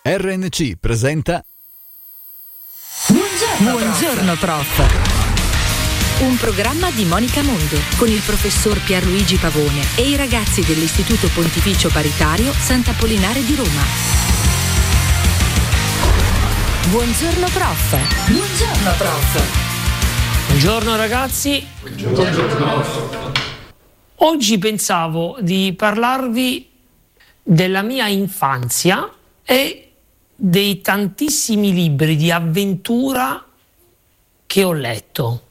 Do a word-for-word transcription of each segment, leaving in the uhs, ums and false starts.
R N C presenta Buongiorno, Buongiorno prof. Un programma di Monica Mondo con il professor Pierluigi Pavone e i ragazzi dell'Istituto Pontificio Paritario Sant'Apollinare di Roma. Buongiorno prof. Buongiorno prof. Buongiorno ragazzi. Buongiorno. Oggi pensavo di parlarvi della mia infanzia e dei tantissimi libri di avventura che ho letto.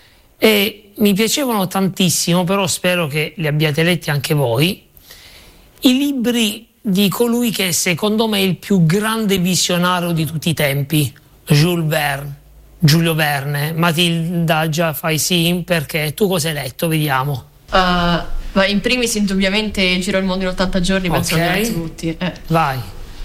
E mi piacevano tantissimo, però spero che li abbiate letti anche voi, i libri di colui che secondo me è il più grande visionario di tutti i tempi, Jules Verne, Giulio Verne. Matilda, già fai sì, perché tu cosa hai letto? Vediamo. Uh, in primis indubbiamente Giro il mondo in ottanta giorni, penso Ok. che abbiamo letto tutti. Eh. Vai.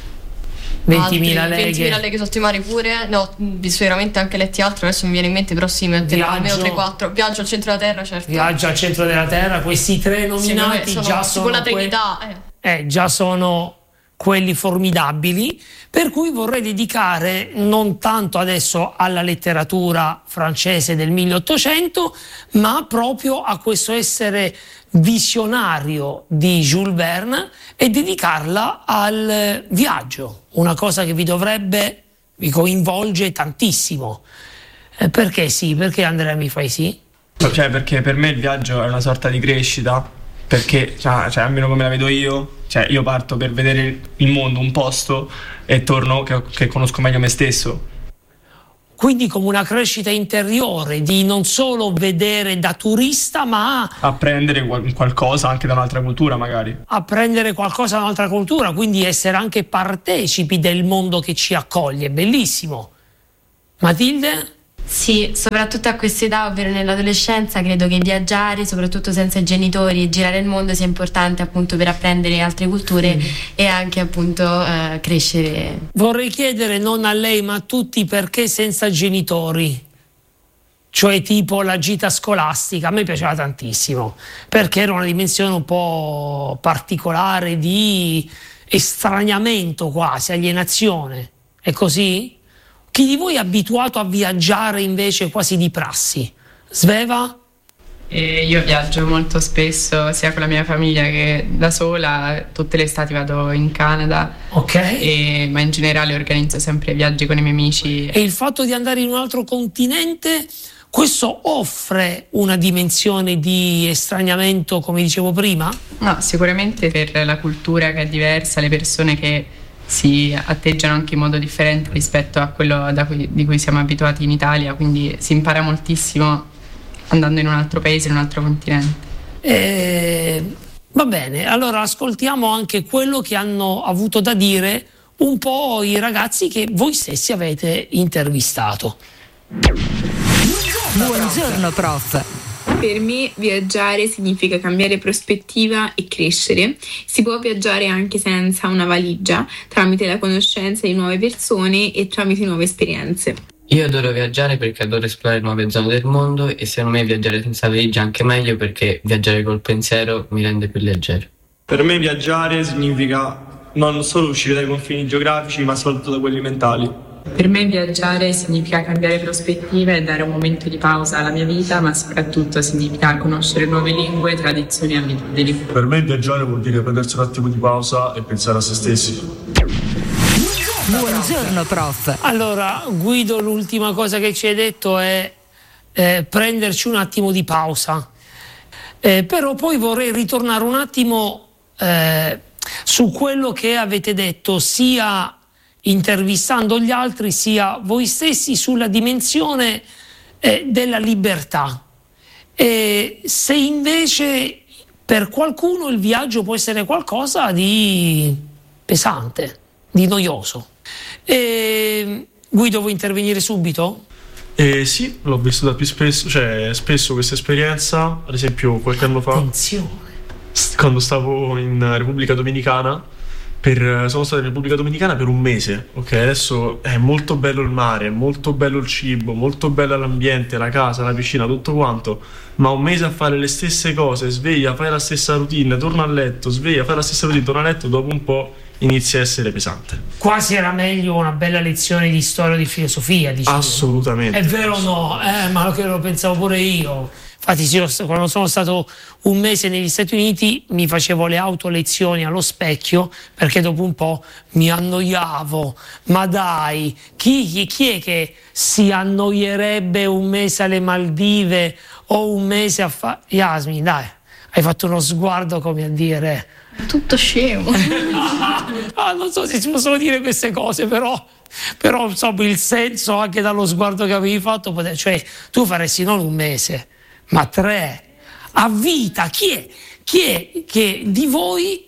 ventimila leghe. ventimila leghe sotto i mari pure. No, sicuramente anche letti altri, adesso mi viene in mente, però sì, mi Viaggio. almeno tre quattro. Viaggio al centro della terra, certo. Viaggio al centro della terra, questi tre nominati Sì, sono, già tipo sono la que- Trinità. Eh. eh, già sono quelli formidabili, per cui vorrei dedicare non tanto adesso alla letteratura francese del milleottocento, ma proprio a questo essere visionario di Jules Verne e dedicarla al viaggio, una cosa che vi dovrebbe, vi coinvolge tantissimo. Eh, perché sì? Perché Andrea mi fai sì? Cioè, perché per me il viaggio è una sorta di crescita, perché cioè, cioè, almeno come la vedo io, cioè io parto per vedere il mondo, un posto, e torno che, che conosco meglio me stesso. Quindi come una crescita interiore di non solo vedere da turista, ma Apprendere qual- qualcosa anche da un'altra cultura magari. apprendere qualcosa da un'altra cultura, quindi essere anche partecipi del mondo che ci accoglie. Bellissimo. Matilde? Sì, soprattutto a quest'età, ovvero nell'adolescenza, credo che viaggiare, soprattutto senza i genitori, e girare il mondo sia importante appunto per apprendere altre culture mm. e anche appunto eh, crescere. Vorrei chiedere non a lei ma a tutti perché senza genitori, cioè tipo la gita scolastica. A me piaceva tantissimo perché era una dimensione un po' particolare di estraniamento, quasi alienazione. È così? Chi di voi è abituato a viaggiare invece quasi di prassi? Sveva? E io viaggio molto spesso sia con la mia famiglia che da sola. Tutte le estati vado in Canada. Ok. E, ma in generale organizzo sempre viaggi con i miei amici. E il fatto di andare in un altro continente, questo offre una dimensione di estraniamento, come dicevo prima? No, sicuramente per la cultura che è diversa, le persone che si atteggiano anche in modo differente rispetto a quello da cui, di cui siamo abituati in Italia, quindi si impara moltissimo andando in un altro paese, in un altro continente. Eh, va bene, allora ascoltiamo anche quello che hanno avuto da dire un po' i ragazzi che voi stessi avete intervistato. Buongiorno prof. Per me viaggiare significa cambiare prospettiva e crescere. Si può viaggiare anche senza una valigia, tramite la conoscenza di nuove persone e tramite nuove esperienze. Io adoro viaggiare perché adoro esplorare nuove zone del mondo e secondo me viaggiare senza valigia è anche meglio perché viaggiare col pensiero mi rende più leggero. Per me viaggiare significa non solo uscire dai confini geografici, ma soprattutto da quelli mentali. Per me viaggiare significa cambiare prospettiva e dare un momento di pausa alla mia vita, ma soprattutto significa conoscere nuove lingue, tradizioni e abitudini. Per me viaggiare vuol dire prendersi un attimo di pausa e pensare a se stessi. Buongiorno prof. Allora, Guido, l'ultima cosa che ci hai detto è eh, prenderci un attimo di pausa. Eh, però poi vorrei ritornare un attimo eh, su quello che avete detto, sia intervistando gli altri sia voi stessi, sulla dimensione eh, della libertà. E se invece per qualcuno il viaggio può essere qualcosa di pesante, di noioso. E, Guido, vuoi intervenire subito? Eh, sì, l'ho vissuta più spesso, cioè spesso questa esperienza, ad esempio qualche anno fa. Attenzione. Quando stavo in Repubblica Dominicana. Per, sono stato in Repubblica Dominicana per un mese, ok? Adesso è molto bello il mare, è molto bello il cibo, molto bello l'ambiente, la casa, la piscina, tutto quanto, ma un mese a fare le stesse cose, sveglia, fai la stessa routine, torna a letto, sveglia, fai la stessa routine, torna a letto, dopo un po' inizia a essere pesante. Quasi era meglio una bella lezione di storia o di filosofia, dicevo. Assolutamente. È vero o no? Eh, ma lo che lo pensavo pure io. Infatti sì, quando sono stato un mese negli Stati Uniti mi facevo le autolezioni allo specchio, perché dopo un po' mi annoiavo. Ma dai, chi, chi, chi è che si annoierebbe un mese alle Maldive o un mese a fare... Yasmin, dai, hai fatto uno sguardo come a dire... Tutto scemo. Ah, non so se si possono dire queste cose, però, però insomma, il senso anche dallo sguardo che avevi fatto, cioè tu faresti non un mese, ma tre, a vita. Chi è, chi è che di voi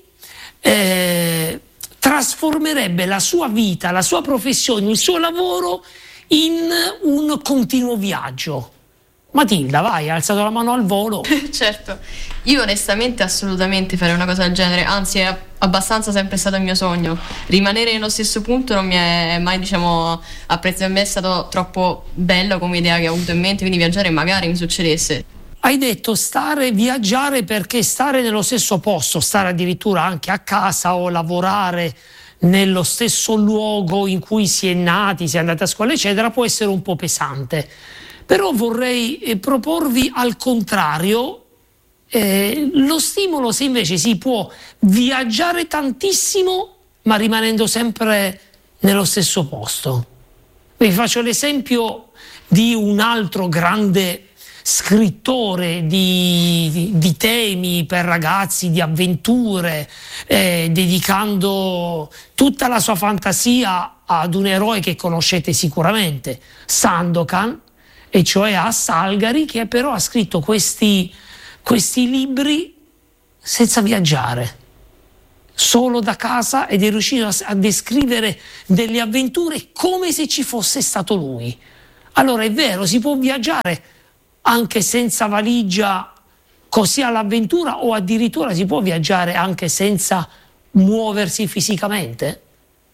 eh, trasformerebbe la sua vita, la sua professione, il suo lavoro in un continuo viaggio? Matilda, vai, ha alzato la mano al volo. Certo, io onestamente assolutamente farei una cosa del genere, anzi è abbastanza sempre stato il mio sogno. Rimanere nello stesso punto non mi è mai, diciamo, apprezzato, a me è stato troppo bello come idea che ho avuto in mente, quindi viaggiare magari mi succedesse. Hai detto stare, viaggiare, perché stare nello stesso posto, stare addirittura anche a casa o lavorare nello stesso luogo in cui si è nati, si è andati a scuola, eccetera, può essere un po' pesante. Però vorrei eh, proporvi al contrario eh, lo stimolo, se invece si può viaggiare tantissimo ma rimanendo sempre nello stesso posto. Vi faccio l'esempio di un altro grande scrittore di, di, di temi per ragazzi, di avventure, eh, dedicando tutta la sua fantasia ad un eroe che conoscete sicuramente, Sandokan, e cioè a Salgari, che però ha scritto questi, questi libri senza viaggiare, solo da casa, ed è riuscito a, a descrivere delle avventure come se ci fosse stato lui. Allora è vero, si può viaggiare anche senza valigia così all'avventura, o addirittura si può viaggiare anche senza muoversi fisicamente?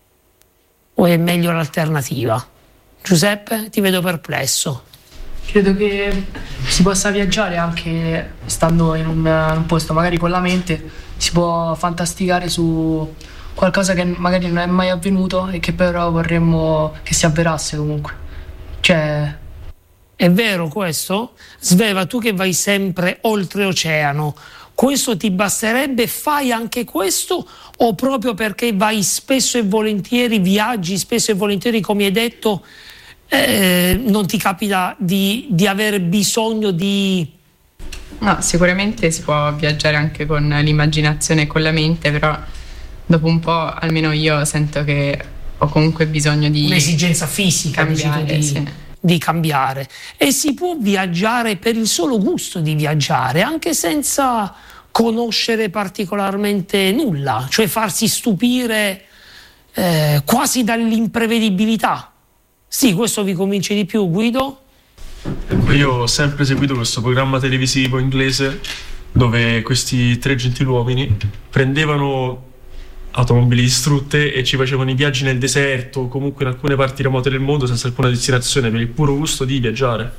O è meglio l'alternativa? Giuseppe, ti vedo perplesso. Credo che si possa viaggiare anche stando in un, un posto, magari con la mente si può fantasticare su qualcosa che magari non è mai avvenuto e che però vorremmo che si avverasse comunque. Cioè... È vero questo? Sveva, tu che vai sempre oltreoceano, questo ti basterebbe? Fai anche questo? O proprio perché vai spesso e volentieri, viaggi spesso e volentieri, come hai detto, Eh, non ti capita di, di avere bisogno di... No, sicuramente si può viaggiare anche con l'immaginazione e con la mente, però dopo un po', almeno io sento che ho comunque bisogno di... Un'esigenza fisica, cambiare, di, sì. di cambiare. E si può viaggiare per il solo gusto di viaggiare, anche senza conoscere particolarmente nulla, cioè farsi stupire eh, quasi dall'imprevedibilità. Sì, questo vi convince di più, Guido? Io ho sempre seguito questo programma televisivo inglese dove questi tre gentiluomini prendevano automobili distrutte e ci facevano i viaggi nel deserto o comunque in alcune parti remote del mondo senza alcuna destinazione, per il puro gusto di viaggiare.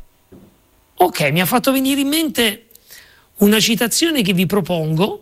Ok, mi ha fatto venire in mente una citazione che vi propongo,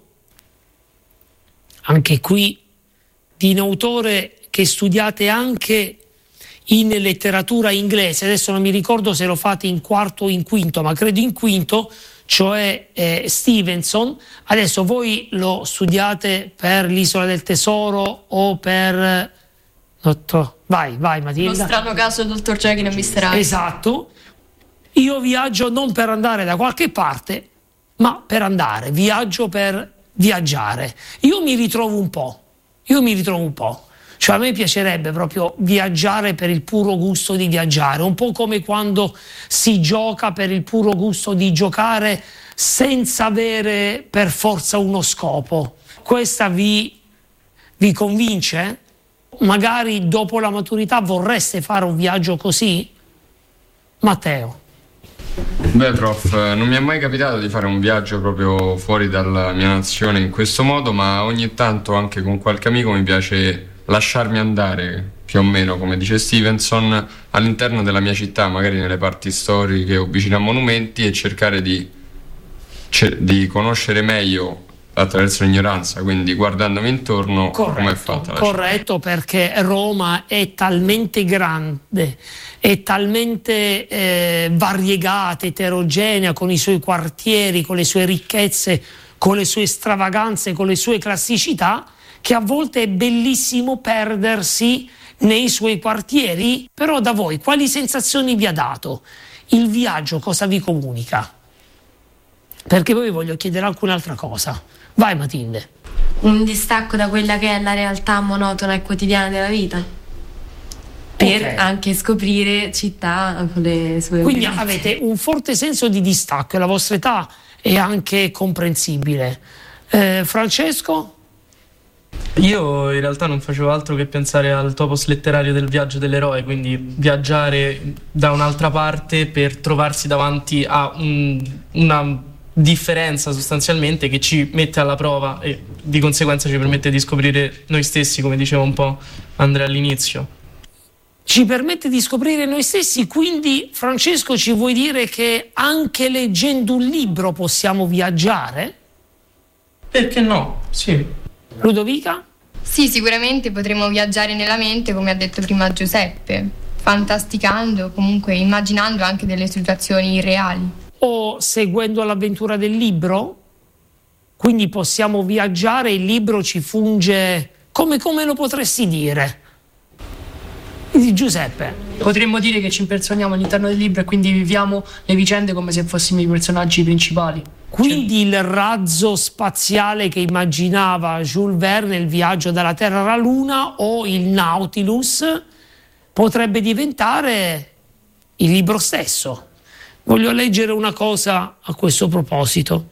anche qui di un autore che studiate anche in letteratura inglese. Adesso non mi ricordo se lo fate in quarto o in quinto, ma credo in quinto, cioè eh, Stevenson. Adesso voi lo studiate per l'Isola del Tesoro o per... Dottor... Vai, vai Matilda. Lo strano caso del dottor Jekyll e mister Hyde. Esatto. Io viaggio non per andare da qualche parte, ma per andare. Viaggio per viaggiare. Io mi ritrovo un po'. Io mi ritrovo un po'. Cioè a me piacerebbe proprio viaggiare per il puro gusto di viaggiare, un po' come quando si gioca per il puro gusto di giocare senza avere per forza uno scopo. Questa vi, vi convince? Magari dopo la maturità vorreste fare un viaggio così? Matteo. Beh prof, non mi è mai capitato di fare un viaggio proprio fuori dalla mia nazione in questo modo, ma ogni tanto anche con qualche amico mi piace lasciarmi andare, più o meno come dice Stevenson, all'interno della mia città, magari nelle parti storiche o vicino a monumenti, e cercare di, cer- di conoscere meglio attraverso l'ignoranza, quindi guardandomi intorno come è fatta la città. Corretto, perché Roma è talmente grande, è talmente eh, variegata, eterogenea, con i suoi quartieri, con le sue ricchezze, con le sue stravaganze, con le sue classicità, che a volte è bellissimo perdersi nei suoi quartieri. Però da voi quali sensazioni vi ha dato? Il viaggio cosa vi comunica? Perché poi vi voglio chiedere anche un'altra cosa. Vai Matilde. Un distacco da quella che è la realtà monotona e quotidiana della vita, per okay. anche scoprire città con le sue Quindi bellezze. Avete un forte senso di distacco e la vostra età è anche comprensibile. eh, Francesco? Io in realtà non facevo altro che pensare al topos letterario del viaggio dell'eroe, quindi viaggiare da un'altra parte per trovarsi davanti a un, una differenza sostanzialmente che ci mette alla prova e di conseguenza ci permette di scoprire noi stessi, come diceva un po' Andrea all'inizio. Ci permette di scoprire noi stessi, quindi Francesco ci vuoi dire che anche leggendo un libro possiamo viaggiare? Perché no? Sì. Ludovica? Sì, sicuramente potremo viaggiare nella mente, come ha detto prima Giuseppe, fantasticando, comunque immaginando anche delle situazioni irreali. O seguendo l'avventura del libro? Quindi possiamo viaggiare, il libro ci funge come, come lo potresti dire? Giuseppe? Potremmo dire che ci impersoniamo all'interno del libro e quindi viviamo le vicende come se fossimo i personaggi principali. Quindi il razzo spaziale che immaginava Jules Verne, il viaggio dalla Terra alla Luna, o il Nautilus, potrebbe diventare il libro stesso. Voglio leggere una cosa a questo proposito.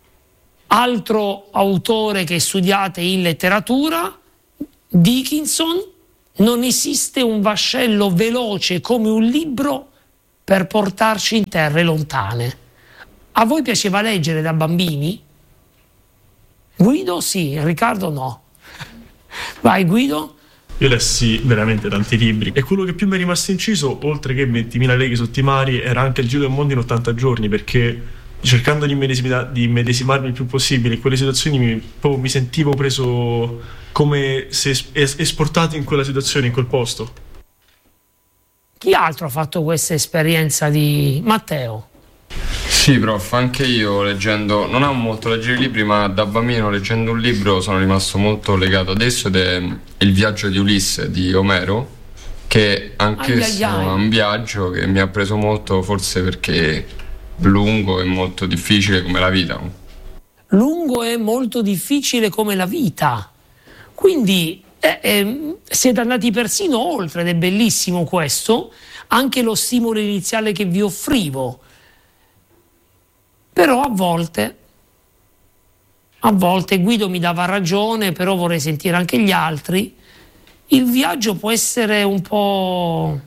Altro autore che studiate in letteratura, Dickinson: non esiste un vascello veloce come un libro per portarci in terre lontane. A voi piaceva leggere da bambini? Guido sì, Riccardo no. Vai Guido. Io lessi veramente tanti libri e quello che più mi è rimasto inciso, oltre che ventimila leghe sotto i mari, era anche il giro del mondo in ottanta giorni, perché cercando di, medesima, di medesimarmi il più possibile in quelle situazioni mi, proprio mi sentivo preso come se es- esportato in quella situazione, in quel posto. Chi altro ha fatto questa esperienza di Matteo? Sì, prof, anche io leggendo, non amo molto leggere i libri, ma da bambino leggendo un libro sono rimasto molto legato ad esso, ed è Il viaggio di Ulisse di Omero, che anch'esso è un viaggio che mi ha preso molto, forse perché lungo e molto difficile come la vita. Lungo e molto difficile come la vita. Quindi eh, eh, siete andati persino oltre, ed è bellissimo questo, anche lo stimolo iniziale che vi offrivo. Però a volte, a volte Guido mi dava ragione, però vorrei sentire anche gli altri, il viaggio può essere un po'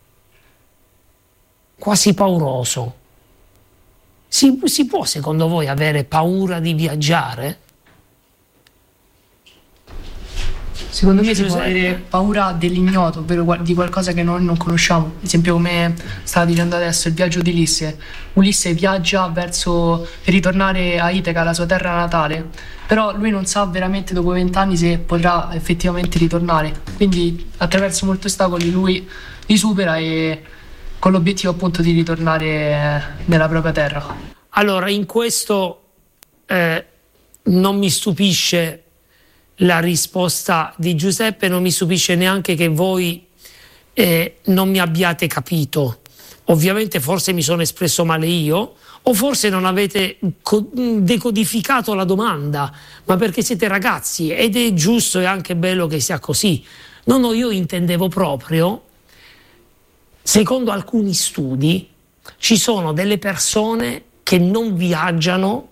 quasi pauroso. Si, si può secondo voi avere paura di viaggiare? Secondo me si può avere paura dell'ignoto, ovvero di qualcosa che noi non conosciamo. Ad esempio, come stava dicendo adesso, il viaggio di Ulisse. Ulisse viaggia verso per ritornare a Itaca, la sua terra natale, però lui non sa veramente dopo vent'anni se potrà effettivamente ritornare. Quindi attraverso molti ostacoli lui li supera, e con l'obiettivo appunto di ritornare nella propria terra. Allora, in questo eh, non mi stupisce la risposta di Giuseppe, non mi stupisce neanche che voi eh, non mi abbiate capito. Ovviamente forse mi sono espresso male io, o forse non avete co- decodificato la domanda, ma perché siete ragazzi ed è giusto e anche bello che sia così. No, no, io intendevo proprio, secondo alcuni studi, ci sono delle persone che non viaggiano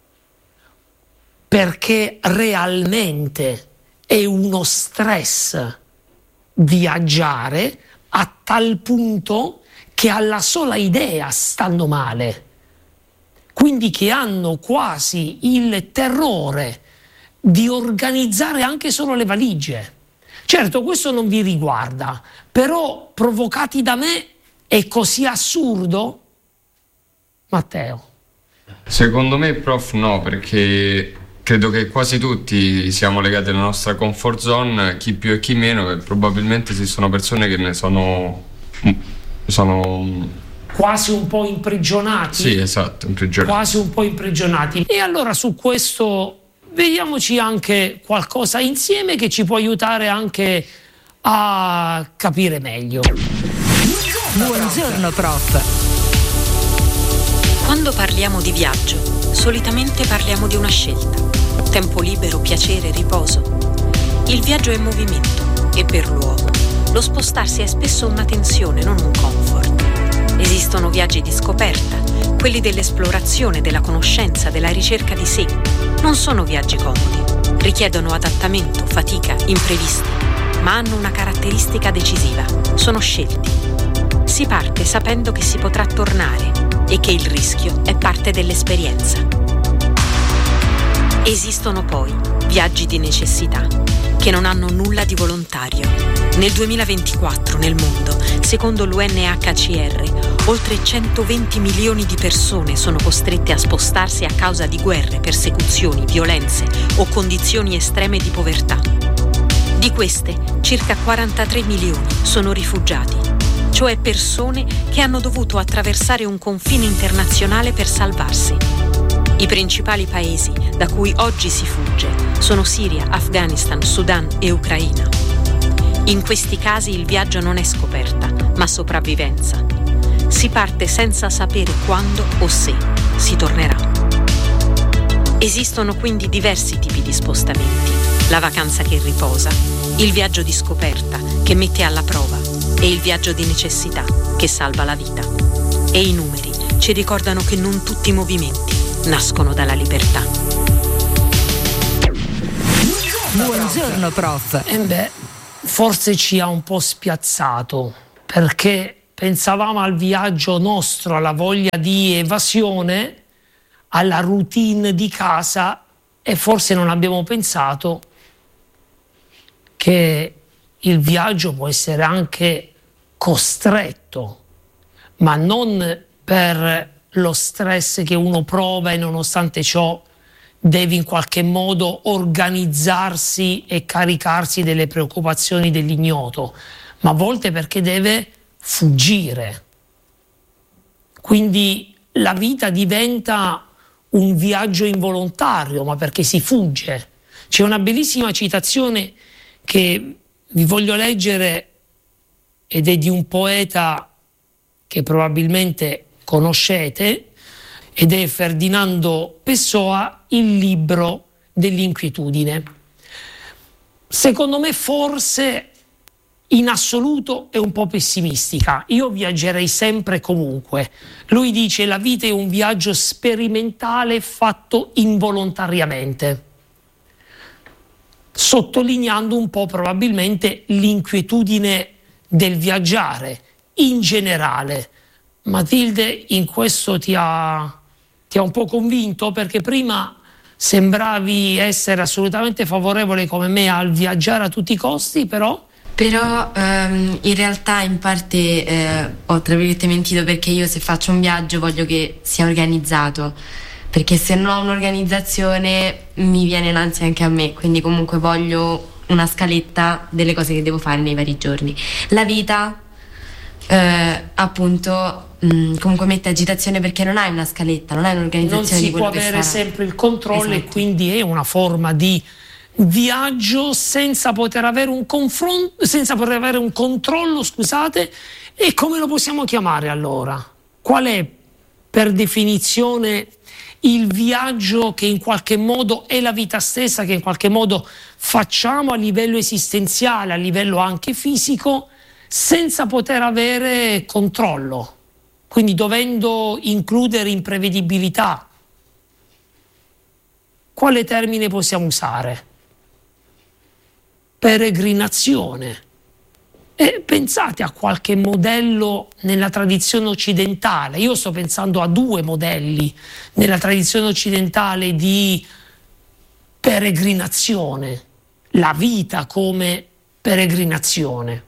perché realmente è uno stress viaggiare a tal punto che alla sola idea stanno male, quindi che hanno quasi il terrore di organizzare anche solo le valigie. Certo, questo non vi riguarda, però provocati da me è così assurdo? Matteo? Secondo me, prof, no, perché credo che quasi tutti siamo legati alla nostra comfort zone, chi più e chi meno, e probabilmente esistono persone che ne sono, sono quasi un po' imprigionati. Sì, esatto, imprigionati. Quasi un po' imprigionati. E allora su questo vediamoci anche qualcosa insieme che ci può aiutare anche a capire meglio. Buongiorno prof. Quando parliamo di viaggio, solitamente parliamo di una scelta. Tempo libero, piacere, riposo. Il viaggio è movimento e per l'uomo lo spostarsi è spesso una tensione, non un comfort. Esistono viaggi di scoperta, quelli dell'esplorazione, della conoscenza, della ricerca di sé. Non sono viaggi comodi, richiedono adattamento, fatica, imprevisti, ma hanno una caratteristica decisiva: sono scelti. Si parte sapendo che si potrà tornare e che il rischio è parte dell'esperienza. Esistono poi viaggi di necessità, che non hanno nulla di volontario. Nel duemilaventiquattro nel mondo, secondo l'U N H C R, oltre centoventi milioni di persone sono costrette a spostarsi a causa di guerre, persecuzioni, violenze o condizioni estreme di povertà. Di queste, circa quarantatré milioni sono rifugiati, cioè persone che hanno dovuto attraversare un confine internazionale per salvarsi. I principali paesi da cui oggi si fugge sono Siria, Afghanistan, Sudan e Ucraina. In questi casi il viaggio non è scoperta, ma sopravvivenza. Si parte senza sapere quando o se si tornerà. Esistono quindi diversi tipi di spostamenti: la vacanza che riposa, il viaggio di scoperta che mette alla prova e il viaggio di necessità che salva la vita. E i numeri ci ricordano che non tutti i movimenti nascono dalla libertà. Buongiorno prof. E beh, forse ci ha un po' spiazzato, perché pensavamo al viaggio nostro, alla voglia di evasione, alla routine di casa, e forse non abbiamo pensato che il viaggio può essere anche costretto, ma non per lo stress che uno prova e nonostante ciò deve in qualche modo organizzarsi e caricarsi delle preoccupazioni dell'ignoto, ma a volte perché deve fuggire. Quindi la vita diventa un viaggio involontario, ma perché si fugge. C'è una bellissima citazione che vi voglio leggere ed è di un poeta che probabilmente conoscete, ed è Ferdinando Pessoa, Il libro dell'inquietudine. Secondo me forse in assoluto è un po' pessimistica. Io viaggerei sempre comunque. Lui dice: la vita è un viaggio sperimentale fatto involontariamente, sottolineando un po' probabilmente l'inquietudine del viaggiare in generale. Matilde, in questo ti ha, ti ha un po' convinto? Perché prima sembravi essere assolutamente favorevole come me al viaggiare a tutti i costi, però... Però ehm, in realtà in parte eh, ho tra virgolette mentito, perché io se faccio un viaggio voglio che sia organizzato, perché se non ho un'organizzazione mi viene l'ansia anche a me, quindi comunque voglio una scaletta delle cose che devo fare nei vari giorni. La vita eh, appunto mh, comunque mette agitazione, perché non hai una scaletta, non hai un'organizzazione. Non si di quello può che avere sarà. sempre il controllo, Esatto. E quindi è una forma di viaggio senza poter avere un confronto, senza poter avere un controllo, scusate. E come lo possiamo chiamare allora? Qual è per definizione il viaggio che in qualche modo è la vita stessa, che in qualche modo facciamo a livello esistenziale, a livello anche fisico, senza poter avere controllo, quindi dovendo includere imprevedibilità? Quale termine possiamo usare? Peregrinazione. E pensate a qualche modello nella tradizione occidentale. Io sto pensando a due modelli nella tradizione occidentale di peregrinazione, la vita come peregrinazione.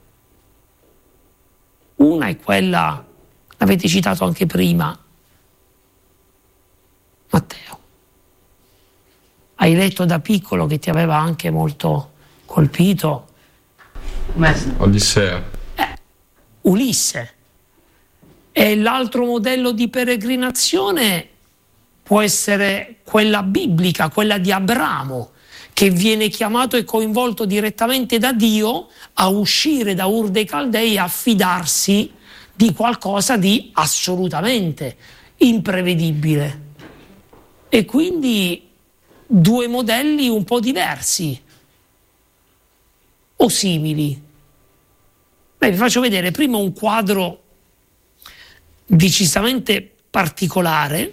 Una è quella, l'avete citato anche prima, Matteo, hai letto da piccolo che ti aveva anche molto colpito? Odissea. Eh, Ulisse. E l'altro modello di peregrinazione può essere quella biblica, quella di Abramo, che viene chiamato e coinvolto direttamente da Dio a uscire da Ur dei Caldei e a fidarsi di qualcosa di assolutamente imprevedibile. E quindi due modelli un po' diversi o simili. Beh, vi faccio vedere prima un quadro decisamente particolare,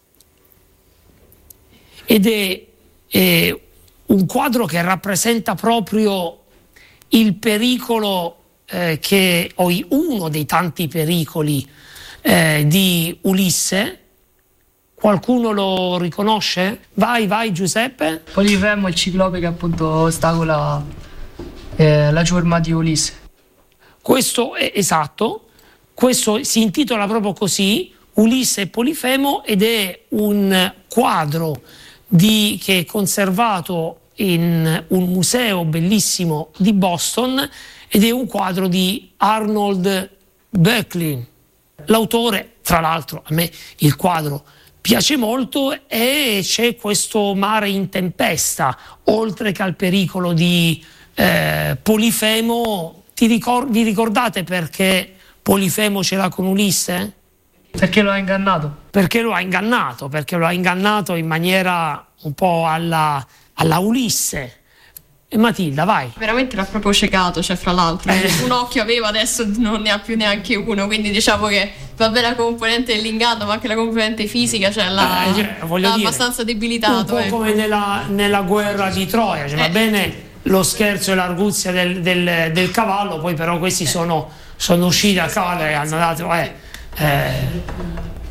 ed è, è un quadro che rappresenta proprio il pericolo eh, che, o uno dei tanti pericoli eh, di Ulisse. Qualcuno lo riconosce? Vai, vai Giuseppe. Polifemo è il ciclope che appunto ostacola eh, la ciurma di Ulisse. Questo è esatto, questo si intitola proprio così, Ulisse e Polifemo, ed è un quadro di, che è conservato in un museo bellissimo di Boston, ed è un quadro di Arnold Böcklin. L'autore, tra l'altro, a me il quadro piace molto, e c'è questo mare in tempesta, oltre che al pericolo di eh, Polifemo. Ti ricor- vi ricordate perché Polifemo ce l'ha con Ulisse? Perché lo ha ingannato. Perché lo ha ingannato, perché lo ha ingannato in maniera un po' alla, alla Ulisse. E Matilda, vai. Veramente l'ha proprio ciecato, cioè fra l'altro. Eh. Un occhio aveva, adesso non ne ha più neanche uno, quindi diciamo che va bene la componente dell'inganno, ma anche la componente fisica, cioè l'ha, eh, cioè, l'ha dire, abbastanza debilitato. Un po' eh. come nella, nella guerra di Troia, cioè, eh. va bene lo scherzo e l'arguzia del, del, del cavallo, poi però questi sono, sono usciti dal cavallo e hanno dato... Eh, eh,